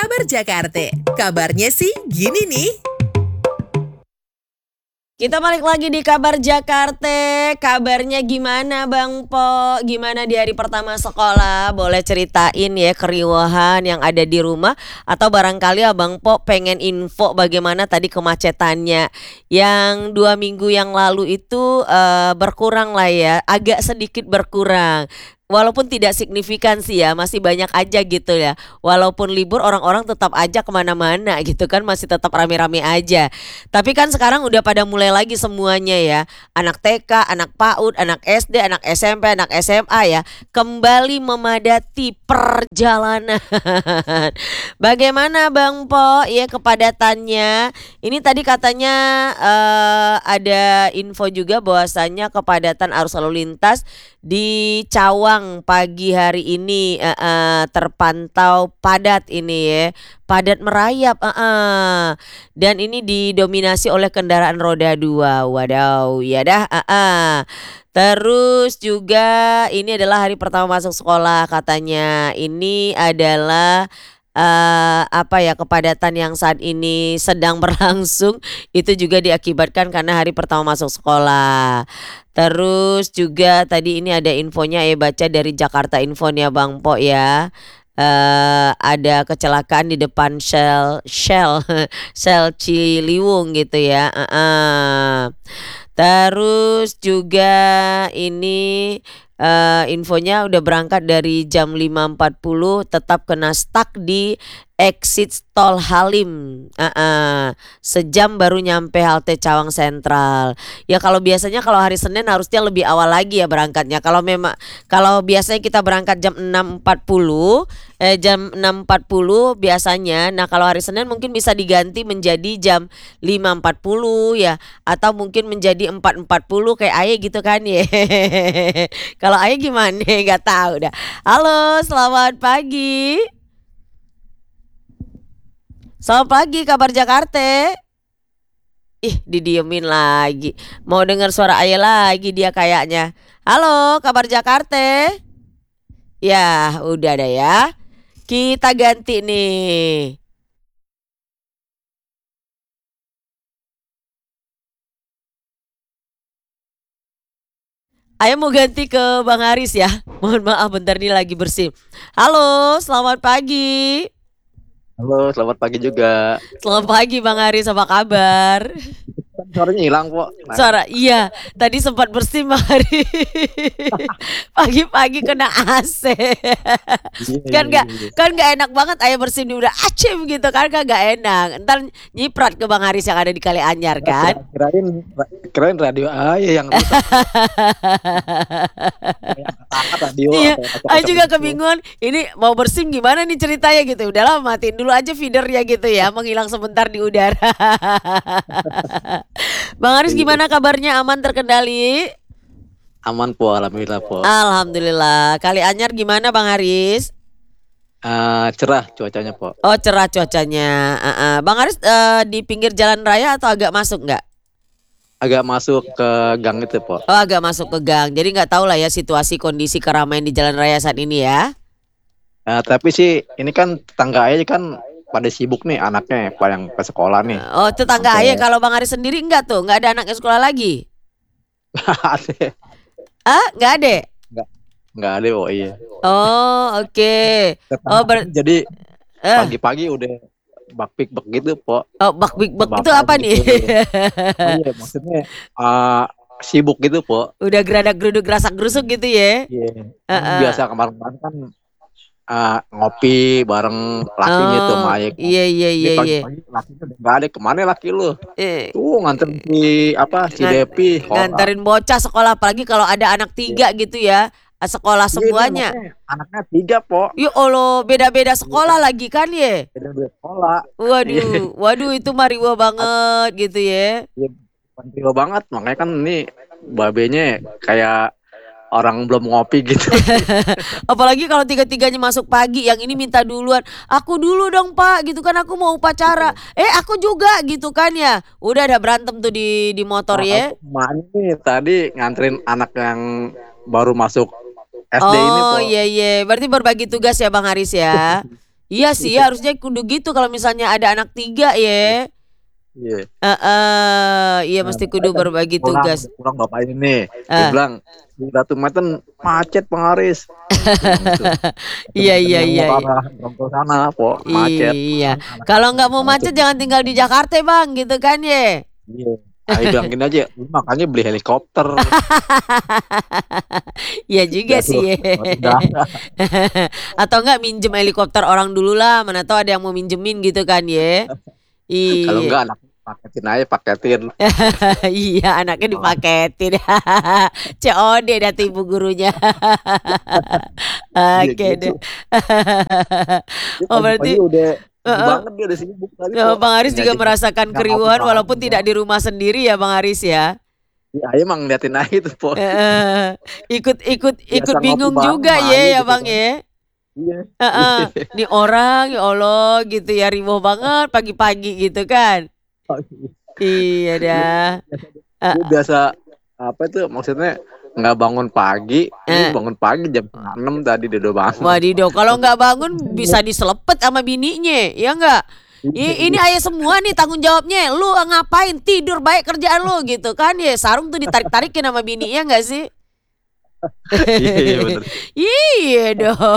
Kabar Jakarta. Kabarnya sih gini nih. Kita balik lagi di Kabar Jakarta. Kabarnya gimana Bang Po? Gimana di hari pertama sekolah? Boleh ceritain ya keriuhan yang ada di rumah. Atau barangkali Abang Po pengen info bagaimana tadi kemacetannya. Yang 2 minggu yang lalu itu berkurang lah ya. Agak sedikit berkurang. Walaupun tidak signifikan sih ya, masih banyak aja gitu ya. Walaupun libur orang-orang tetap aja kemana-mana gitu kan, masih tetap rame-rame aja. Tapi kan sekarang udah pada mulai lagi semuanya ya. Anak TK, anak PAUD, anak SD, anak SMP, anak SMA ya. Kembali memadati perjalanan. Bagaimana Bang Po ya kepadatannya? Ini tadi katanya ada info juga bahwasannya kepadatan arus lalu lintas di Cawang pagi hari ini terpantau padat ini ya, padat merayap dan ini didominasi oleh kendaraan roda 2. Wadaw, ya dah. Terus juga ini adalah hari pertama masuk sekolah katanya. Ini adalah kepadatan yang saat ini sedang berlangsung itu juga diakibatkan karena hari pertama masuk sekolah. Terus juga tadi ini ada infonya baca dari Jakarta Info nih ya Bang Po ya. Ada kecelakaan di depan Shell Ciliwung gitu ya. Terus juga ini infonya udah berangkat dari jam 5.40 tetap kena stuck di exit tol Halim. Sejam baru nyampe halte Cawang Sentral. Ya kalau biasanya kalau hari Senin harusnya lebih awal lagi ya berangkatnya. Kalau biasanya kita berangkat jam 6.40 biasanya. Nah, kalau hari Senin mungkin bisa diganti menjadi jam 5.40 ya, atau mungkin menjadi 4.40 kayak Aye gitu kan ya. Kalau Aye gimana? Gak tahu dah. Halo, selamat pagi. Selamat pagi Kabar Jakarta. Didiemin lagi. Mau dengar suara Aye lagi dia kayaknya. Halo Kabar Jakarta. Ya udah deh ya. Kita ganti nih. Ayo mau ganti ke Bang Haris ya. Mohon maaf bentar nih lagi bersih. Halo, selamat pagi. Halo, selamat pagi juga. Selamat pagi Bang Haris, apa kabar? Suaranya hilang kok. Suara iya, tadi sempat bersih Bang Haris. Pagi-pagi kena AC. Kan nggak enak banget ayah bersin di udah acim gitu kan nggak enak. Ntar nyiprat ke Bang Haris yang ada di Kali Anyar kan. Kirain radio Aye yang rusak. Radio. Iya, ayah juga kebingungan. Ini mau bersin gimana nih ceritanya gitu. Udahlah matiin dulu aja feedernya gitu ya, menghilang sebentar di udara. Bang Haris gimana kabarnya, aman terkendali? Aman po, alhamdulillah po. Alhamdulillah. Kali Anyar gimana Bang Haris? Cerah cuacanya po. Oh cerah cuacanya. Bang Haris di pinggir jalan raya atau agak masuk nggak? Agak masuk ke gang itu po. Oh agak masuk ke gang. Jadi nggak tahu lah ya situasi kondisi keramaian di jalan raya saat ini ya. Tapi sih ini kan tetangga Aye kan pada sibuk nih anaknya yang ke sekolah nih. Oh tetangga Ayah, kalau Bang Haris sendiri enggak tuh, nggak ada anaknya sekolah lagi? Ada. Nggak ada? Nggak ada oh iya. Oh oke. Jadi pagi-pagi udah bak-bik gitu po. Oh bak-bik itu apa nih? Iya maksudnya sibuk gitu po. Udah geradak-geruduk gerasak-gerusuk gitu ya? Iya. Biasa kemarin-kemarin kan ngopi bareng lakinya tuh Maya. Iya. Pagi-pagi lakinya udah nggak ada, kemana laki lu? Tuh nganterin si Depi. Nganterin bocah sekolah, apalagi kalau ada anak 3 gitu ya, sekolah semuanya. Anaknya 3 po. Ya Allah, beda-beda sekolah lagi kan ya? Beda-beda sekolah. Waduh itu mariwa banget gitu ya. Iya, mariwa banget, makanya kan ini babenya kayak orang belum ngopi gitu. Apalagi kalau 3-3-nya masuk pagi, yang ini minta duluan. Aku dulu dong Pak, gitu kan aku mau upacara. Aku juga gitu kan ya. Udah ada berantem tuh di motor ya. Mak nih tadi nganterin anak yang baru masuk SD ini po. Oh iya. Berarti berbagi tugas ya Bang Haris ya. Iya sih, harusnya kudu gitu kalau misalnya ada anak 3 ya. Iya. Iya Nah, mesti makanya kudu tadi berbagi pulang, tugas. pulang bapak ini nih. Dia Eh, bilang di Ratu Meten macet Bang Haris. Dia bilang gitu. Ratu iya Meten iya yang mau iya ke iya. arah Bronco sana, po, macet. Iya. Anak Kalau nggak mau macet. macet jangan tinggal di Jakarta bang, gitu kan ya. Iya. Ayo bilang gini aja, "Lu makanya beli helikopter." Iya juga Jatuh, sih. udah. Atau enggak minjem helikopter orang dulu lah, mana tahu ada yang mau minjemin gitu kan ya. Kalau Iya. enggak anak paketin aja, paketin. Iya anaknya Malah dipaketin. COD dah tuh ibu gurunya. iya Oke gitu. deh. Dia Oh berarti pagi-pagi udah tinggi heeh. banget, dia udah sibuk tadi, po. Bang Haris juga Ngeliatin merasakan yang keriuhan walaupun semua. tidak di rumah sendiri ya Bang Haris ya. Ya, emang ngeliatin aja tuh, po. Ikut Biasa ngopi bingung bareng juga sama ya aja ya gitu Bang kan. ya. Iya. Heeh. Nih orang ya Allah gitu ya riuh banget pagi-pagi gitu kan. Iya Dia, dah. dia Heeh. biasa apa itu maksudnya nggak bangun pagi, ini Eh. bangun pagi jam 6 tadi dia udah bangun. Wadidaw, kalau nggak bangun bisa diselepet sama bininya, ya nggak? Ini ayah semua nih tanggung jawabnya. Lu ngapain tidur baik kerjaan lu gitu kan ya. Sarung tuh ditarik-tarikin sama bininya nggak sih? Iya bener. Iya dong.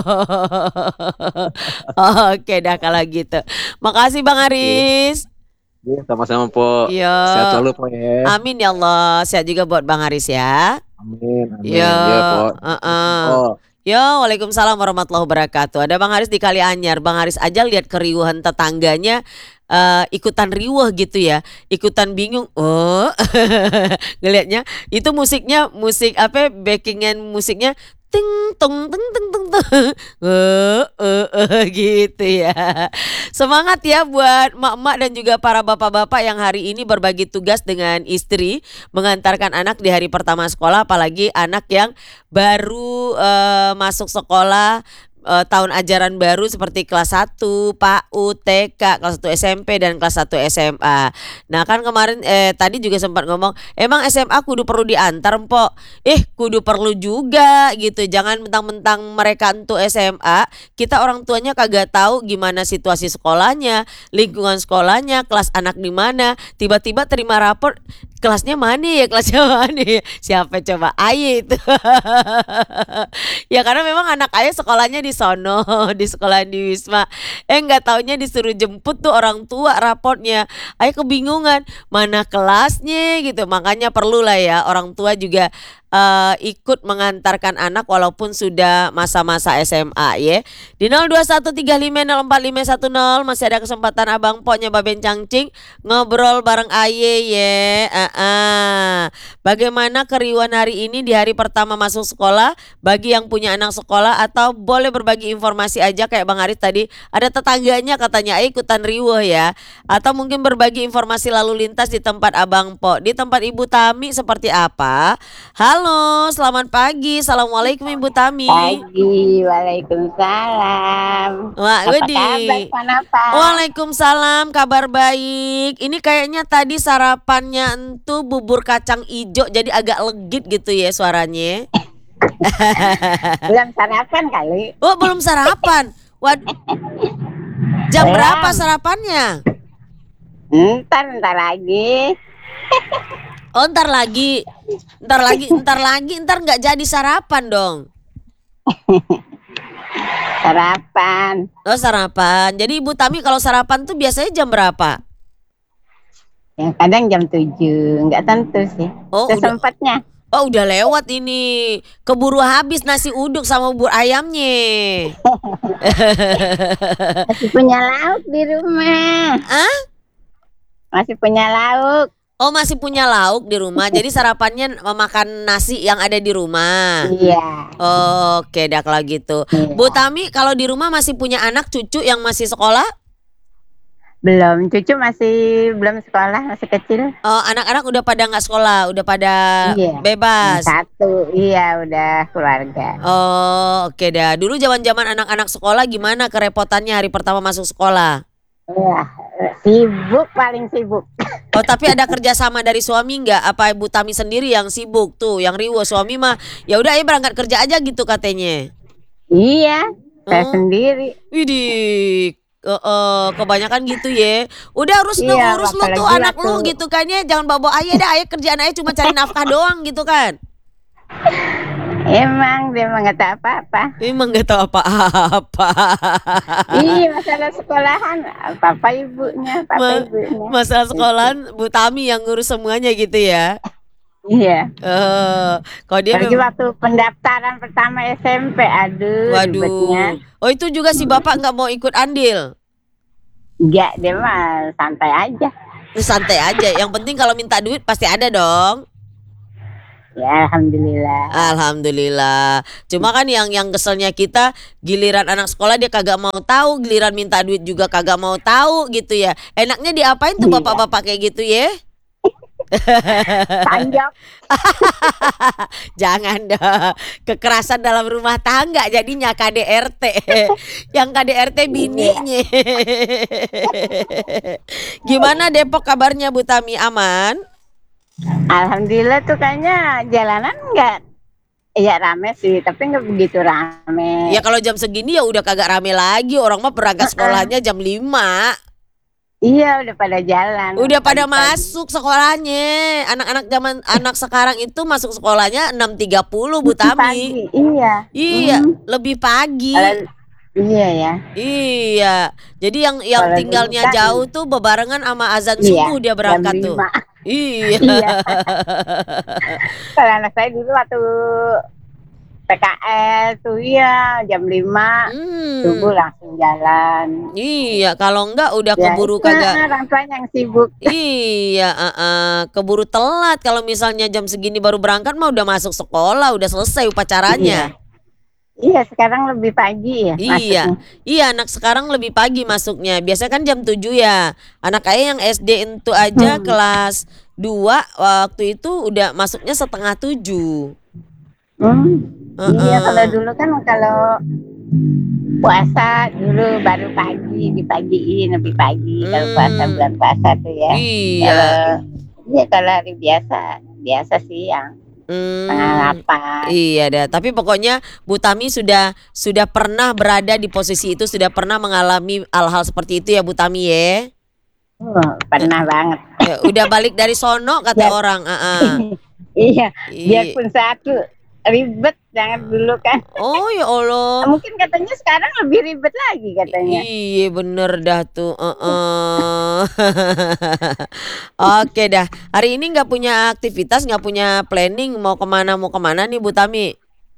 Oke dah kalau gitu. Makasih Bang Iya, Haris. iya, sama-sama, po. Yo, Sehat selalu, po, ya. amin ya Allah. Sehat juga buat Bang Haris ya. Amin, Yo, amin. Iya, po. heeh. Oh, Yo, waalaikumsalam warahmatullahi wabarakatuh. Ada Bang Haris di Kalianyar. Bang Haris aja lihat keriuhan tetangganya ikutan riuh gitu ya, ikutan bingung. Oh, ngelihatnya itu musiknya musik apa? Backingan musiknya ting tong teng teng teng teng. Gitu ya. Semangat ya buat emak-emak dan juga para bapak-bapak yang hari ini berbagi tugas dengan istri mengantarkan anak di hari pertama sekolah, apalagi anak yang baru masuk sekolah tahun ajaran baru seperti kelas 1, PAUD, TK, kelas 1 SMP dan kelas 1 SMA. Nah, kan kemarin tadi juga sempat ngomong, emang SMA kudu perlu diantar, Mpok. Kudu perlu juga gitu. Jangan mentang-mentang mereka untuk SMA, kita orang tuanya kagak tahu gimana situasi sekolahnya, lingkungan sekolahnya, kelas anak di mana. Tiba-tiba terima rapor, kelasnya mana ya, kelasnya mana ya? Siapa coba? Aye itu. Ya karena memang anak ayah sekolahnya di sono, di sekolah di Wisma. Nggak taunya disuruh jemput tuh orang tua raportnya. Ayah kebingungan mana kelasnya gitu. Makanya perlulah ya orang tua juga ikut mengantarkan anak walaupun sudah masa-masa SMA ya. Di 0213504510 masih ada kesempatan Abang Poknya Baben Cangcing ngobrol bareng Aye ya. Bagaimana keriuhan hari ini di hari pertama masuk sekolah bagi yang punya anak sekolah, atau boleh berbagi informasi aja kayak Bang Haris tadi, ada tetangganya katanya ikutan riuh ya, atau mungkin berbagi informasi lalu lintas di tempat Abang Po. Di tempat Ibu Tami seperti apa? Halo, selamat pagi. Assalamualaikum Ibu Tami. Pagi, waalaikumsalam. Wah, Apa Wedi. kabar, Panapa? Waalaikumsalam, kabar baik. Ini kayaknya tadi sarapannya entu bubur kacang ijo jadi agak legit gitu ya suaranya. Belum sarapan kali. Oh, belum sarapan. Jam Belum. berapa sarapannya? Ntar lagi. Oh, ntar lagi. Ntar nggak jadi sarapan dong. Sarapan. Oh, sarapan. Jadi Ibu Tami kalau sarapan tuh biasanya jam berapa? Yang kadang jam 7. Nggak tentu sih. Oh, Sesempatnya. udah lewat ini. Keburu habis nasi uduk sama bubur ayamnya. Masih punya lauk di rumah. Ah? Masih punya lauk. Oh, masih punya lauk di rumah. Jadi sarapannya memakan nasi yang ada di rumah. Iya. Oke, dah kalau gitu. Iya. Bu Tami, kalau di rumah masih punya anak cucu yang masih sekolah? Belum. Cucu masih belum sekolah. Masih kecil. Oh, anak-anak udah pada nggak sekolah, udah pada Iya. bebas. Satu. Iya, udah keluarga. Oh, oke dah. Dulu zaman-zaman anak-anak sekolah gimana kerepotannya hari pertama masuk sekolah? Wah, sibuk, paling sibuk. Oh, tapi ada kerjasama dari suami nggak? Apa Ibu Tami sendiri yang sibuk tuh, yang riweh? Suami mah ya udah berangkat kerja aja gitu katanya. Iya, Saya Oh, sendiri. widih. Kebanyakan gitu ya. Udah urus lu, Iya, urus lu tuh apalagi anak lu waktu gitu kan ya. Jangan bawa ayah dah. Ayah kerjaan ayah cuma cari nafkah doang gitu kan. emang dia mah nggak tahu apa-apa. Emang gak tahu apa-apa. Iya, masalah sekolahan papa ibunya, Ma- papa ibunya. Masalah sekolahan Bu Tami yang ngurus semuanya gitu ya. Iya. Kalau dia Apalagi waktu pendaftaran pertama SMP, aduh ribetnya. waduh. Oh itu juga si bapak nggak mau ikut andil. Enggak, dia mah santai aja. Santai aja. Yang penting kalau minta duit pasti ada dong. Ya, alhamdulillah. Alhamdulillah. Cuma kan yang keselnya kita giliran anak sekolah dia kagak mau tahu, giliran minta duit juga kagak mau tahu gitu ya. Enaknya diapain tuh Iya. bapak-bapak kayak gitu ya? Tanjak. Jangan dah. Kekerasan dalam rumah tangga jadinya KDRT. Yang KDRT bininya. Gimana Depok kabarnya Bu Tami, aman? Alhamdulillah tuh kayaknya jalanan enggak. Iya rame sih, tapi nggak begitu rame. Ya kalau jam segini ya udah kagak rame lagi. Orang mah berangkat sekolahnya jam 5. Iya, udah pada jalan. Udah pada Pagi-pagi. masuk sekolahnya. Anak sekarang itu masuk sekolahnya 6.30 Bu Tami. Pagi, iya. Iya, Hmm. lebih pagi. Kalau- iya ya. Iya. Jadi yang Kalau tinggalnya dulu kan- jauh tuh bebarengan sama azan Iya, subuh dia berangkat jam tuh. 5. Iya. Iya. Kalau anak saya dulu waktu PKL tuh ya jam 5 subuh Hmm. langsung jalan. Iya, kalau enggak udah Ya, keburu itu kagak. orang tuanya yang sibuk. Iya, keburu telat kalau misalnya jam segini baru berangkat mah udah masuk sekolah, udah selesai upacaranya. Iya, sekarang lebih pagi ya. Iya. masuknya. Iya, anak sekarang lebih pagi masuknya. Biasanya kan jam 7 ya. Anak ayah yang SD itu aja kelas 2 waktu itu udah masuknya setengah 7. Iya, kalau dulu kan kalau puasa dulu baru pagi dipagiin lebih pagi kalau puasa bulan puasa tuh ya. Iya. Kalau hari biasa sih yang setengah 8. Iya dah, tapi pokoknya Bu Tami sudah pernah berada di posisi itu, sudah pernah mengalami hal-hal seperti itu ya Bu Tami ya. Pernah banget. Ya, udah balik dari sono kata Ya. orang. Iya, Iya. biarpun satu ribet jangan dulu kan. Oh ya Allah. Mungkin katanya sekarang lebih ribet lagi katanya. Iya bener dah tuh. Oke dah. Hari ini nggak punya aktivitas, nggak punya planning mau kemana nih Bu Tami?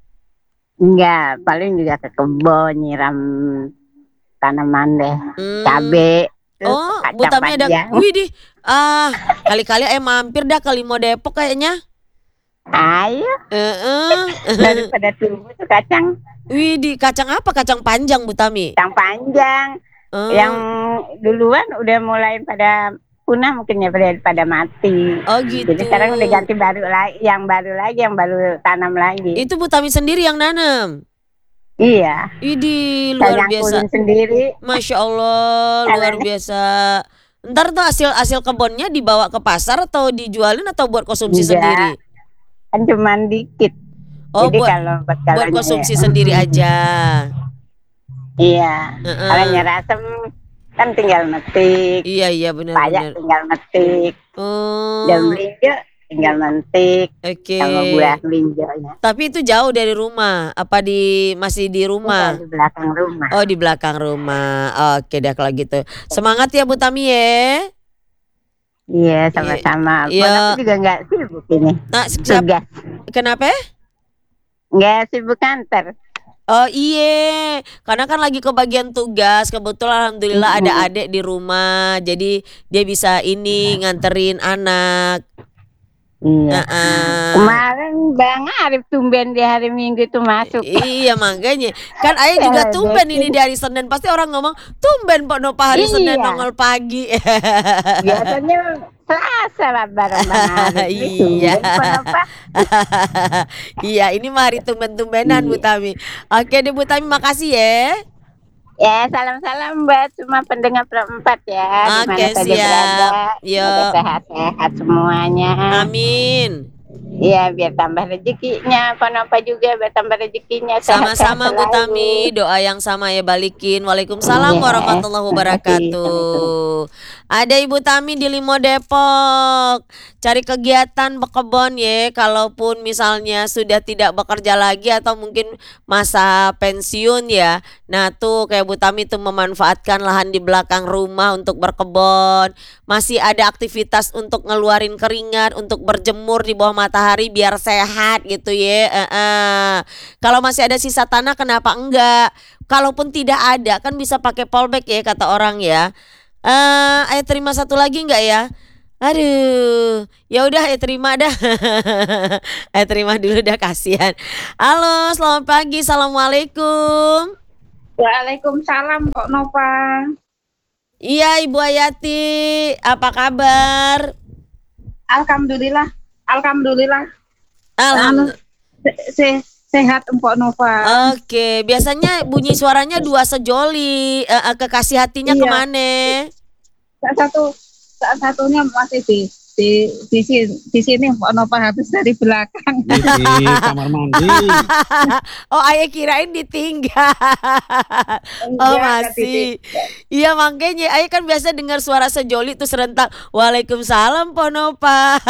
Enggak, paling juga ke kebun nyiram tanaman deh, Hmm. cabe. terus Oh, Bu kacang Tami ada. panjang. Widih. Kali-kali mampir dah ke Limo Depok kayaknya. Ayo, Heeh. daripada tumbuh tuh kacang Widih, kacang apa? Kacang panjang Bu Tami. panjang. Oh. Yang duluan udah mulai pada punah mungkin ya pada mati. Oh gitu. Jadi sekarang udah ganti baru lagi, yang baru tanam lagi. Itu Bu Tami sendiri yang nanam. Iya, Widih, luar saya biasa. nyangkulin sendiri. Masya Allah, luar Caranya. biasa. Ntar tuh hasil kebunnya dibawa ke pasar atau dijualin atau buat konsumsi Enggak. sendiri? Kan cuman dikit. Oh, Jadi buat kalau buat kalanya konsumsi ya, sendiri aja. Iya. Heeh. Kalau nyerasem kan tinggal metik, Iya payah benar-benar. tinggal metik, Oh, dan melinjo tinggal metik oke. sama buah melinjonya. Tapi itu jauh dari rumah? Apa masih di rumah? Di belakang rumah. Oh, di belakang rumah. Oke dah kalau gitu. Semangat ya Bu Tami ya. Iya, sama-sama. Iya. Buat aku juga nggak sibuk ini. Nah, siapa? Tugas. Kenapa? Nggak sibuk kantor. Oh iya, karena kan lagi kebagian tugas. Kebetulan alhamdulillah ada adik di rumah, jadi dia bisa nganterin anak. Iya. Heeh. Kemarin Bang Arif tumben di hari Minggu itu masuk. Iya makanya kan ayah juga tumben ini di hari Senin, pasti orang ngomong tumben Pak Nopa hari Senin Iya. nongol pagi. Biasanya Selasa lah bareng Bang Arif. Ini Iya. tumben kenapa? Iya ini mah hari tumben-tumbenan Bu Tami. Oke deh Bu Tami, makasih ya. Ya, salam-salam buat semua pendengar perempat ya. Oke, Dimana saja siap. berada. Yo. Semoga sehat-sehat semuanya. Amin. Iya, biar tambah rezekinya, apa juga biar tambah rezekinya. Sehat-sehat Sama-sama Bu Tami, selalu. doa yang sama ya balikin. Waalaikumsalam Iya, warahmatullahi makasih. wabarakatuh. Ada Ibu Tami di Limo Depok. Cari kegiatan berkebun ya. Kalaupun misalnya sudah tidak bekerja lagi atau mungkin masa pensiun ya. Nah tuh kayak Bu Tami tuh memanfaatkan lahan di belakang rumah untuk berkebun. Masih ada aktivitas untuk ngeluarin keringat, untuk berjemur di bawah matahari biar sehat gitu ya. Kalau masih ada sisa tanah kenapa enggak? Kalaupun tidak ada kan bisa pakai polybag ya kata orang ya. Ayo terima satu lagi enggak ya? Aduh, ya udah terima dah. Terima dulu dah kasihan. Halo, selamat pagi. Assalamualaikum. Waalaikumsalam Kok Nova. Iya, Ibu Ayati, apa kabar? Alhamdulillah. Alhamdulillah. Alhamdulillah. Sehat Mpok Nova. Oke, biasanya bunyi suaranya dua sejoli. Kekasih hatinya Iya. kemana? Saat satunya masih di sini Mpok Nova habis dari belakang. Di kamar mandi. Oh, ayah kirain ditinggal. Oh, Enggak, masih. Iya, makanya ayah kan biasa dengar suara sejoli tuh serentak. Waalaikumsalam Ponopa.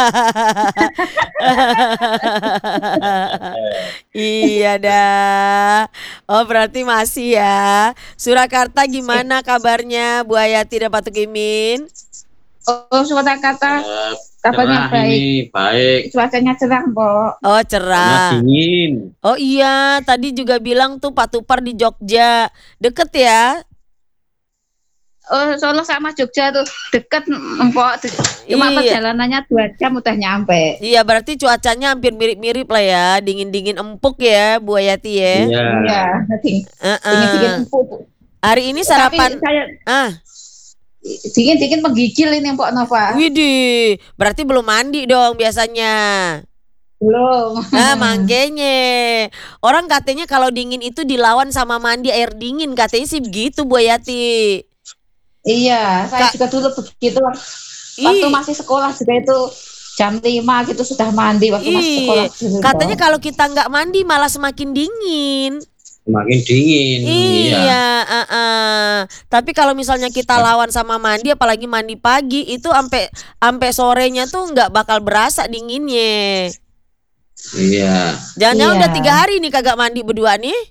Iya dah. Oh, berarti masih ya. Surakarta gimana kabarnya Bu Ayati dan Pak Tukimin? Oh, Surakarta kabarnya Cerah baik. ini, baik. Cuacanya cerah, Mbok. Oh, Karena cerah. dingin. Oh iya, tadi juga bilang tuh Pak Tupar di Jogja. Deket ya? Oh, Solo sama Jogja tuh deket Mpok. Cuma Iya. perjalanannya 2 jam udah nyampe. Iya, berarti cuacanya hampir mirip-mirip lah ya. Dingin-dingin empuk ya, Bu Ayati ya. Iya. Iya, dingin-dingin empuk. Hari ini Tapi sarapan saya dingin-dingin menggigil ini Mpok Nova. Widih, berarti belum mandi dong biasanya. Belum. Nah, makanya orang katanya kalau dingin itu dilawan sama mandi air dingin, katanya sih begitu Bu Ayati. Iya, saya Kak- juga dulu begitu. Waktu masih sekolah juga itu jam 5 gitu sudah mandi waktu masih sekolah. Iya, dulu, katanya Mbok. kalau kita nggak mandi malah semakin dingin. Semakin dingin. Iya, tapi kalau misalnya kita lawan sama mandi, apalagi mandi pagi, itu ampe sorenya tuh nggak bakal berasa dinginnya. Iya. Jangan-jangan Iya. udah 3 hari nih kagak mandi berdua nih.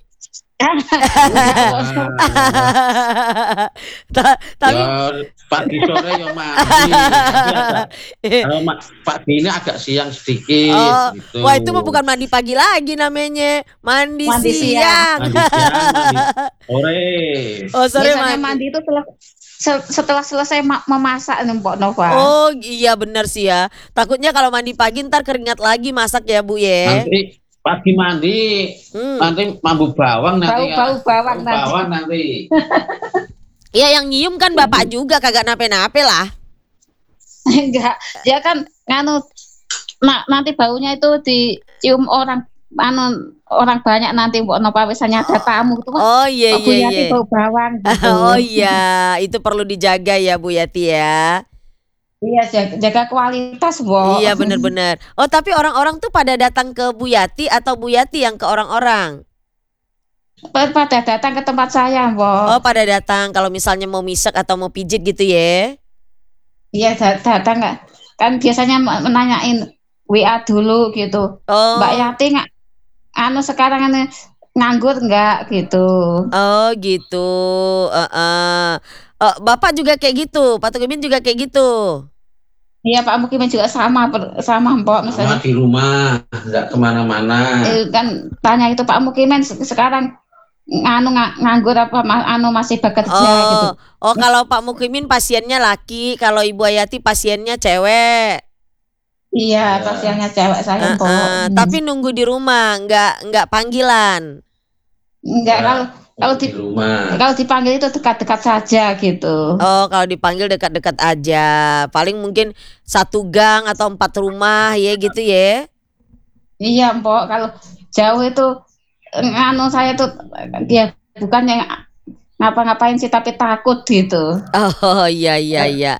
Tapi Ya, pagi sore yang mandi. Kalau pagi ini agak siang sedikit. Oh, gitu. wah itu mah bukan mandi pagi lagi namanya, mandi Mandi siang. Mandi siang, mandi sore. Oh, sore Biasanya mandi. mandi itu setelah selesai memasak nih Mbok Nova. Oh iya benar sih ya. Takutnya kalau mandi pagi ntar keringat lagi masak ya Bu ya. Nanti pagi mandi, nanti mambu bawang nanti. Bau bawang nanti. Bawang nanti. Iya yang nyium kan bapak juga kagak nape-nape lah. Enggak, dia kan nanti baunya itu dicium orang orang banyak nanti Mbok Nova misalnya ada tamu itu. Oh iya Kok Bu iya Yati iya. bau bawang gitu. Oh iya, itu perlu dijaga ya Bu Yati ya. Iya, jaga kualitas, Mbok. Iya benar-benar. Oh tapi orang-orang tuh pada datang ke Bu Yati atau Bu Yati yang ke orang-orang? Pada datang ke tempat saya, Mbok. Oh pada datang kalau misalnya mau misek atau mau pijit gitu ya. Iya, datang nggak? Kan biasanya menanyain WA dulu gitu. Oh. Mbak Yati nggak sekarang nganggur nggak gitu. Oh gitu. Bapak juga kayak gitu, Pak Tukimin juga kayak gitu. Iya, Pak Mukimin juga sama Mbok misalnya. Sama di rumah, nggak kemana-mana. Kan tanya itu Pak Mukimin sekarang nganggur apa masih bekerja gitu. Oh kalau Pak Mukimin pasiennya laki, kalau Ibu Ayati pasiennya cewek. Iya, pasiennya cewek saya, Mbok. Tapi nunggu di rumah, nggak panggilan. Enggak, kalau di rumah. Kalau dipanggil itu dekat-dekat saja gitu. Oh, kalau dipanggil dekat-dekat aja. Paling mungkin 1 gang atau 4 rumah ya gitu ya. Iya, Mbok. Kalau jauh itu saya tuh dia bukan yang ngapa-ngapain sih tapi takut gitu. Oh, iya.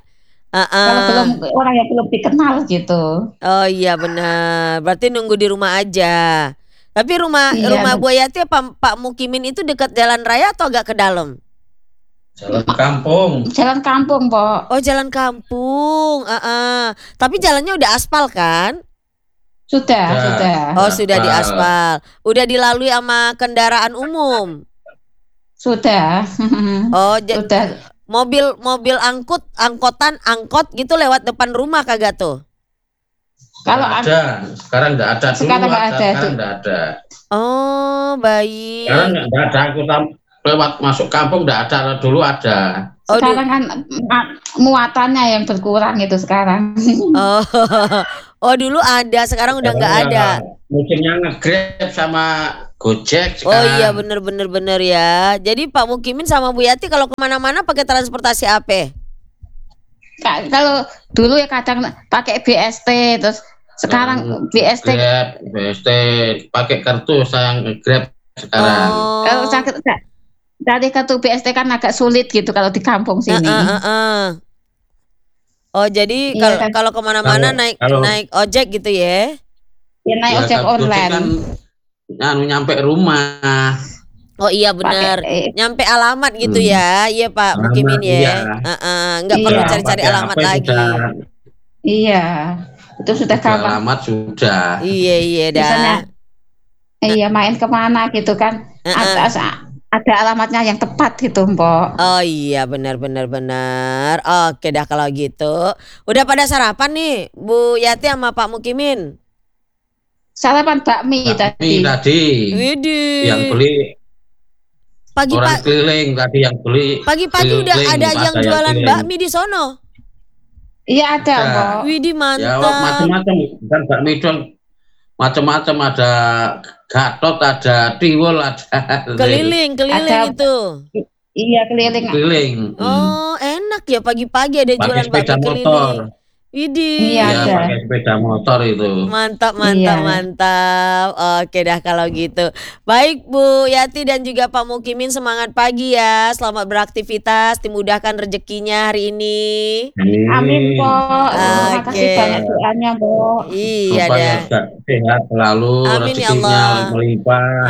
Kalau belum orang yang belum dikenal gitu. Oh iya benar. Berarti nunggu di rumah aja. Tapi rumah Iya, Bu Yati apa Pak Mukimin itu dekat jalan raya atau agak ke dalam? Jalan kampung. jalan kampung, Pok. Oh jalan kampung. Tapi jalannya udah aspal kan? Sudah, Ya. sudah. Oh sudah Aspal. diaspal. Udah dilalui sama kendaraan umum. Sudah. Oh Sudah. mobil angkot gitu lewat depan rumah kagak tuh? Kalau Nggak ada. Sekarang nggak ada. Dulu Sekarang nggak ada. Sekarang nggak ada. Oh baik. Sekarang nggak ada angkutan lewat masuk kampung nggak ada. Dulu ada. Oh, sekarang kan muatannya yang berkurang itu sekarang. Oh, oh dulu ada, sekarang udah nggak ada. Musimnya nge-Grab sama Gojek Oh sekarang. iya bener ya. Jadi Pak Mukimin sama Bu Yati kalau kemana-mana pakai transportasi apa? Kalau dulu ya kadang pakai BST, terus sekarang BST. Grab, BST, pakai kartu saya nge-Grab sekarang. Kalau sakit dari kartu BST kan agak sulit gitu kalau di kampung sini. Oh jadi Iya, kan. kalau kemana-mana Kalau- naik ojek gitu ya? Ya naik Ya, ojek kalau Gojek online. kan nyampe rumah. Oh iya benar. Pakai- Nyampe alamat gitu ya. Iya Pak Alamat, Mukimin ya. iya. Nggak Iya. perlu cari-cari Pakai alamat HP lagi. sudah- Iya, itu sudah sudah gampang. alamat sudah. Iya dah. Misalnya, iya main kemana gitu kan, ada alamatnya yang tepat gitu, Mbok. Oh iya benar. Oke dah kalau gitu. Udah pada sarapan nih Bu Yati sama Pak Mukimin? Sarapan bakmi Bakmi tadi. tadi Widih. yang beli orang Pagi-pagi keliling tadi yang beli. pagi-pagi udah keliling, ada yang jualan keliling. bakmi di sono. Iya ada, Ada. Mbok. Widih Ya mantap. macam-macam bukan bakmi dong. Macam-macam ada gatot, ada tiwul, ada Keliling Ada- itu. Iya keliling. keliling. Oh enak ya pagi-pagi ada Pakai jualan sepeda bakmi motor. keliling. Widih. Iya, Ya, ada. pakai sepeda motor itu. Mantap. Iya. Oke dah kalau gitu. Baik Bu Yati dan juga Pak Mukimin, semangat pagi ya. Selamat beraktivitas, dimudahkan rezekinya hari ini. Amin, Mbok. Terima Oke. kasih banyak doanya, Mbok. Iya Supaya dah. sehat selalu, Amin, ya rezekinya Allah. melimpah.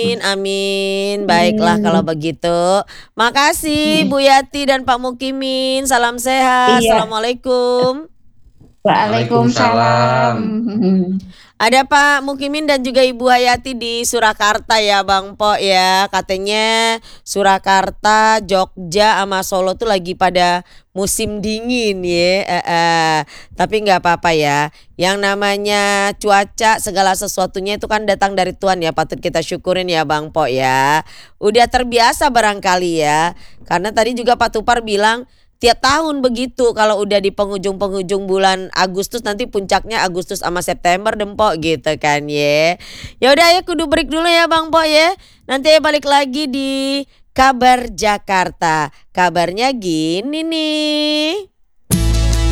Amin. Baiklah kalau begitu. Makasih Bu Yati dan Pak Mukimin. Salam sehat. Iya. Assalamualaikum. Waalaikumsalam. Ada Pak Mukimin dan juga Ibu Hayati di Surakarta ya Bang Po ya. Katanya Surakarta, Jogja sama Solo tuh lagi pada musim dingin ya. Tapi nggak apa-apa ya. Yang namanya cuaca segala sesuatunya itu kan datang dari Tuhan ya. Patut kita syukurin ya Bang Po ya. Udah terbiasa barangkali ya. Karena tadi juga Pak Tupar bilang tiap tahun begitu kalau udah di penghujung bulan Agustus nanti puncaknya Agustus sama September dempok gitu kan ya. Ya udah ya kudu break dulu ya Bang Po ya. Nanti ya balik lagi di Kabar Jakarta. Kabarnya gini nih.